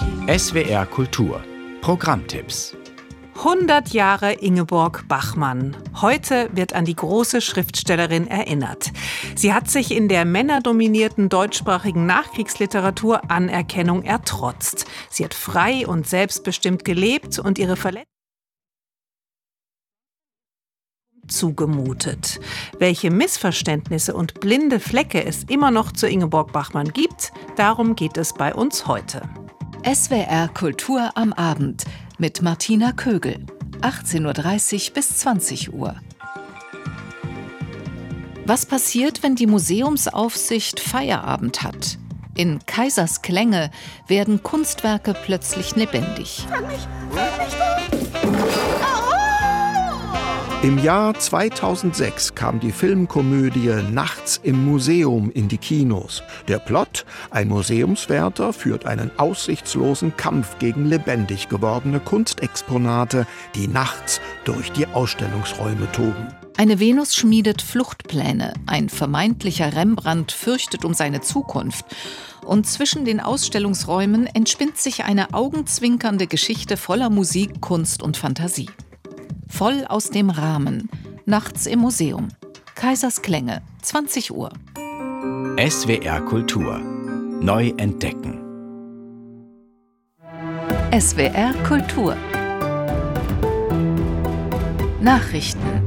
SWR Kultur Programmtipps 100 Jahre Ingeborg Bachmann. Heute wird an die große Schriftstellerin erinnert. Sie hat sich in der männerdominierten deutschsprachigen Nachkriegsliteratur Anerkennung ertrotzt. Sie hat frei und selbstbestimmt gelebt und ihre Verletzungen zugemutet. Welche Missverständnisse und blinde Flecke es immer noch zu Ingeborg Bachmann gibt, darum geht es bei uns heute. SWR Kultur am Abend mit Martina Kögel, 18:30 bis 20 Uhr. Was passiert, wenn die Museumsaufsicht Feierabend hat? In Kaisers Klänge werden Kunstwerke plötzlich lebendig. Im Jahr 2006 kam die Filmkomödie Nachts im Museum in die Kinos. Der Plot: Ein Museumswärter führt einen aussichtslosen Kampf gegen lebendig gewordene Kunstexponate, die nachts durch die Ausstellungsräume toben. Eine Venus schmiedet Fluchtpläne, ein vermeintlicher Rembrandt fürchtet um seine Zukunft. Und zwischen den Ausstellungsräumen entspinnt sich eine augenzwinkernde Geschichte voller Musik, Kunst und Fantasie. Voll aus dem Rahmen. Nachts im Museum. Kaisers Klänge, 20 Uhr. SWR Kultur neu entdecken. SWR Kultur. Nachrichten.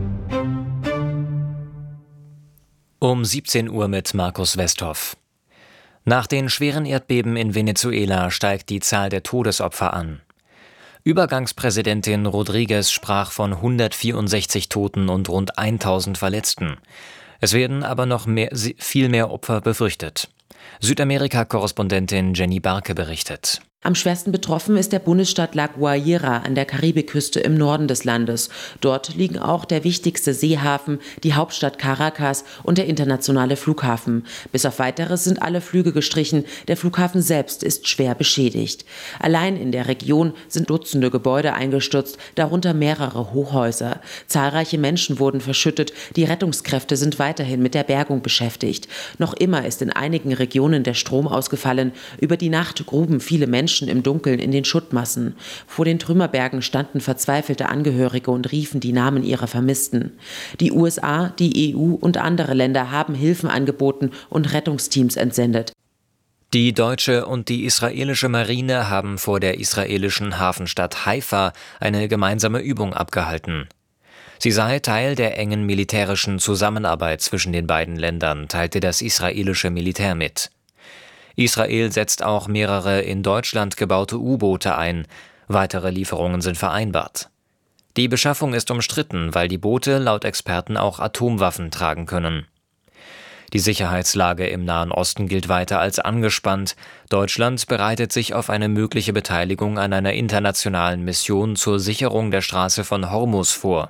Um 17 Uhr mit Markus Westhoff. Nach den schweren Erdbeben in Venezuela steigt die Zahl der Todesopfer an. Übergangspräsidentin Rodriguez sprach von 164 Toten und rund 1000 Verletzten. Es werden aber noch viel mehr Opfer befürchtet. Südamerika-Korrespondentin Jenny Barke berichtet. Am schwersten betroffen ist der Bundesstaat La Guaira an der Karibikküste im Norden des Landes. Dort liegen auch der wichtigste Seehafen, die Hauptstadt Caracas und der internationale Flughafen. Bis auf Weiteres sind alle Flüge gestrichen. Der Flughafen selbst ist schwer beschädigt. Allein in der Region sind Dutzende Gebäude eingestürzt, darunter mehrere Hochhäuser. Zahlreiche Menschen wurden verschüttet. Die Rettungskräfte sind weiterhin mit der Bergung beschäftigt. Noch immer ist in einigen Regionen der Strom ausgefallen. Über die Nacht gruben viele Menschen im Dunkeln in den Schuttmassen. Vor den Trümmerbergen standen verzweifelte Angehörige und riefen die Namen ihrer Vermissten. Die USA, die EU und andere Länder haben Hilfen angeboten und Rettungsteams entsendet. Die deutsche und die israelische Marine haben vor der israelischen Hafenstadt Haifa eine gemeinsame Übung abgehalten. Sie sei Teil der engen militärischen Zusammenarbeit zwischen den beiden Ländern, teilte das israelische Militär mit. Israel setzt auch mehrere in Deutschland gebaute U-Boote ein. Weitere Lieferungen sind vereinbart. Die Beschaffung ist umstritten, weil die Boote laut Experten auch Atomwaffen tragen können. Die Sicherheitslage im Nahen Osten gilt weiter als angespannt. Deutschland bereitet sich auf eine mögliche Beteiligung an einer internationalen Mission zur Sicherung der Straße von Hormuz vor.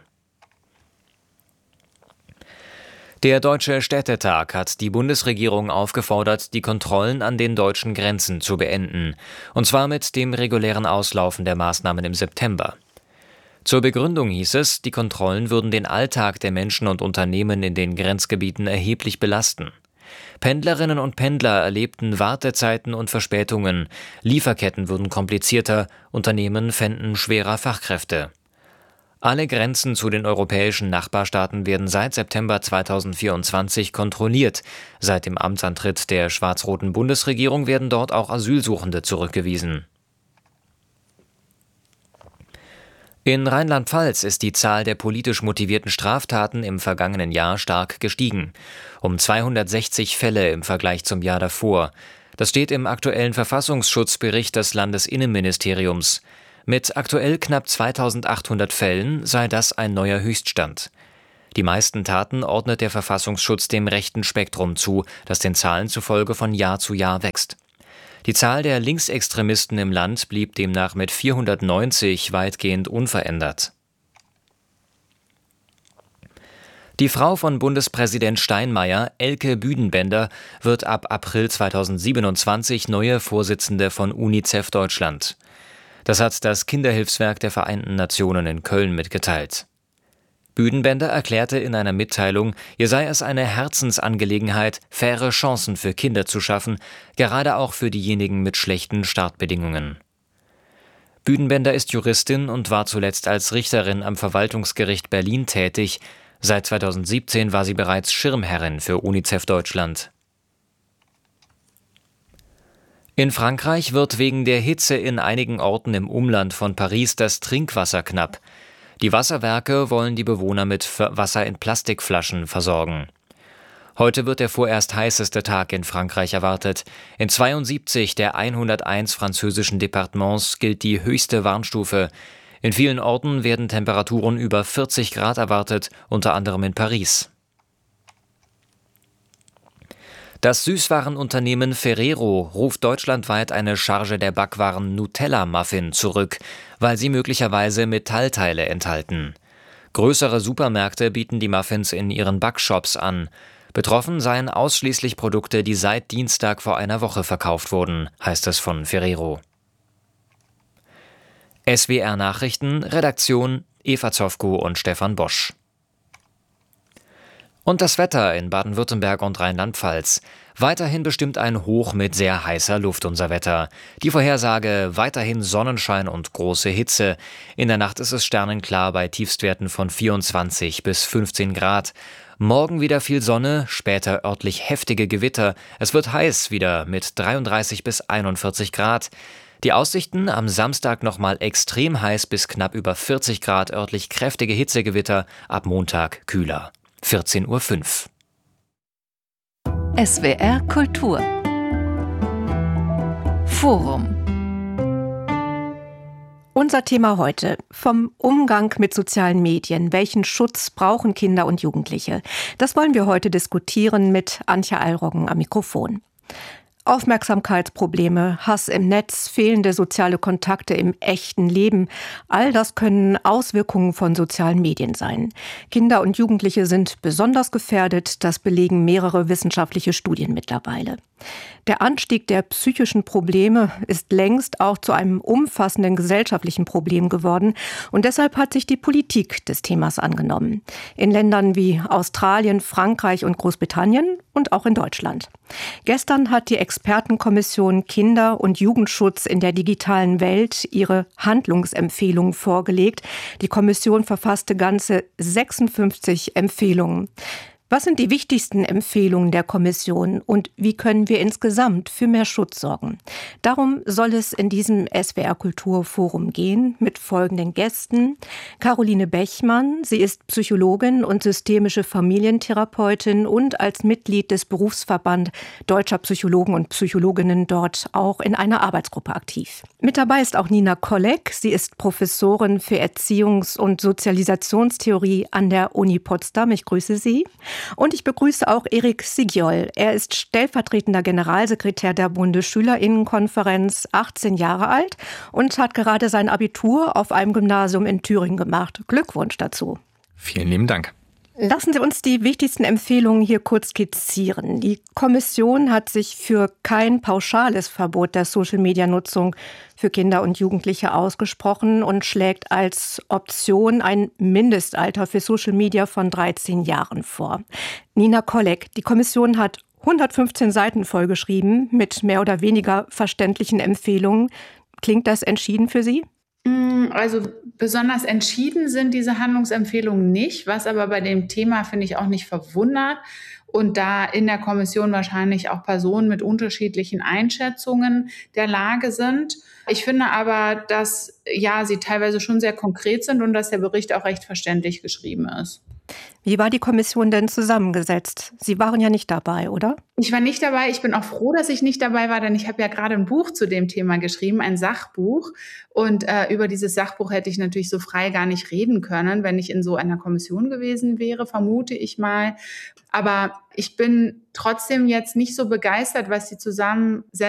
Der Deutsche Städtetag hat die Bundesregierung aufgefordert, die Kontrollen an den deutschen Grenzen zu beenden, und zwar mit dem regulären Auslaufen der Maßnahmen im September. Zur Begründung hieß es, die Kontrollen würden den Alltag der Menschen und Unternehmen in den Grenzgebieten erheblich belasten. Pendlerinnen und Pendler erlebten Wartezeiten und Verspätungen, Lieferketten würden komplizierter, Unternehmen fänden schwerer Fachkräfte. Alle Grenzen zu den europäischen Nachbarstaaten werden seit September 2024 kontrolliert. Seit dem Amtsantritt der schwarz-roten Bundesregierung werden dort auch Asylsuchende zurückgewiesen. In Rheinland-Pfalz ist die Zahl der politisch motivierten Straftaten im vergangenen Jahr stark gestiegen. Um 260 Fälle im Vergleich zum Jahr davor. Das steht im aktuellen Verfassungsschutzbericht des Landesinnenministeriums. Mit aktuell knapp 2800 Fällen sei das ein neuer Höchststand. Die meisten Taten ordnet der Verfassungsschutz dem rechten Spektrum zu, das den Zahlen zufolge von Jahr zu Jahr wächst. Die Zahl der Linksextremisten im Land blieb demnach mit 490 weitgehend unverändert. Die Frau von Bundespräsident Steinmeier, Elke Büdenbender, wird ab April 2027 neue Vorsitzende von UNICEF Deutschland. Das hat das Kinderhilfswerk der Vereinten Nationen in Köln mitgeteilt. Büdenbender erklärte in einer Mitteilung, ihr sei es eine Herzensangelegenheit, faire Chancen für Kinder zu schaffen, gerade auch für diejenigen mit schlechten Startbedingungen. Büdenbender ist Juristin und war zuletzt als Richterin am Verwaltungsgericht Berlin tätig. Seit 2017 war sie bereits Schirmherrin für UNICEF Deutschland. In Frankreich wird wegen der Hitze in einigen Orten im Umland von Paris das Trinkwasser knapp. Die Wasserwerke wollen die Bewohner mit Wasser in Plastikflaschen versorgen. Heute wird der vorerst heißeste Tag in Frankreich erwartet. In 72 der 101 französischen Departements gilt die höchste Warnstufe. In vielen Orten werden Temperaturen über 40 Grad erwartet, unter anderem in Paris. Das Süßwarenunternehmen Ferrero ruft deutschlandweit eine Charge der Backwaren Nutella-Muffin zurück, weil sie möglicherweise Metallteile enthalten. Größere Supermärkte bieten die Muffins in ihren Backshops an. Betroffen seien ausschließlich Produkte, die seit Dienstag vor einer Woche verkauft wurden, heißt es von Ferrero. SWR Nachrichten, Redaktion Eva Zofko und Stefan Bosch. Und das Wetter in Baden-Württemberg und Rheinland-Pfalz. Weiterhin bestimmt ein Hoch mit sehr heißer Luft unser Wetter. Die Vorhersage: weiterhin Sonnenschein und große Hitze. In der Nacht ist es sternenklar bei Tiefstwerten von 24 bis 15 Grad. Morgen wieder viel Sonne, später örtlich heftige Gewitter. Es wird heiß wieder mit 33 bis 41 Grad. Die Aussichten: am Samstag nochmal extrem heiß bis knapp über 40 Grad, örtlich kräftige Hitzegewitter, ab Montag kühler. 14:05 Uhr. SWR Kultur Forum. Unser Thema heute: vom Umgang mit sozialen Medien. Welchen Schutz brauchen Kinder und Jugendliche? Das wollen wir heute diskutieren mit Antje Alroggen am Mikrofon. Aufmerksamkeitsprobleme, Hass im Netz, fehlende soziale Kontakte im echten Leben. All das können Auswirkungen von sozialen Medien sein. Kinder und Jugendliche sind besonders gefährdet. Das belegen mehrere wissenschaftliche Studien mittlerweile. Der Anstieg der psychischen Probleme ist längst auch zu einem umfassenden gesellschaftlichen Problem geworden. Und deshalb hat sich die Politik des Themas angenommen. In Ländern wie Australien, Frankreich und Großbritannien und auch in Deutschland. Gestern hat die Expertenkommission Kinder- und Jugendschutz in der digitalen Welt ihre Handlungsempfehlungen vorgelegt. Die Kommission verfasste ganze 56 Empfehlungen. Was sind die wichtigsten Empfehlungen der Kommission und wie können wir insgesamt für mehr Schutz sorgen? Darum soll es in diesem SWR Kulturforum gehen mit folgenden Gästen. Caroline Bechmann, sie ist Psychologin und systemische Familientherapeutin und als Mitglied des Berufsverband Deutscher Psychologen und Psychologinnen dort auch in einer Arbeitsgruppe aktiv. Mit dabei ist auch Nina Kolleg, sie ist Professorin für Erziehungs- und Sozialisationstheorie an der Uni Potsdam. Ich grüße Sie. Und ich begrüße auch Erik Sigjol. Er ist stellvertretender Generalsekretär der Bundesschülerinnenkonferenz, 18 Jahre alt und hat gerade sein Abitur auf einem Gymnasium in Thüringen gemacht. Glückwunsch dazu. Vielen lieben Dank. Lassen Sie uns die wichtigsten Empfehlungen hier kurz skizzieren. Die Kommission hat sich für kein pauschales Verbot der Social-Media-Nutzung für Kinder und Jugendliche ausgesprochen und schlägt als Option ein Mindestalter für Social Media von 13 Jahren vor. Nina Kolleg, die Kommission hat 115 Seiten vollgeschrieben mit mehr oder weniger verständlichen Empfehlungen. Klingt das entschieden für Sie? Also besonders entschieden sind diese Handlungsempfehlungen nicht, was aber bei dem Thema, finde ich, auch nicht verwundert. Und da in der Kommission wahrscheinlich auch Personen mit unterschiedlichen Einschätzungen der Lage sind. Ich finde aber, dass sie teilweise schon sehr konkret sind und dass der Bericht auch recht verständlich geschrieben ist. Wie war die Kommission denn zusammengesetzt? Sie waren ja nicht dabei, oder? Ich war nicht dabei. Ich bin auch froh, dass ich nicht dabei war, denn ich habe ja gerade ein Buch zu dem Thema geschrieben, ein Sachbuch. Und über dieses Sachbuch hätte ich natürlich so frei gar nicht reden können, wenn ich in so einer Kommission gewesen wäre, vermute ich mal. Aber ich bin trotzdem jetzt nicht so begeistert, was die Zusammensetzung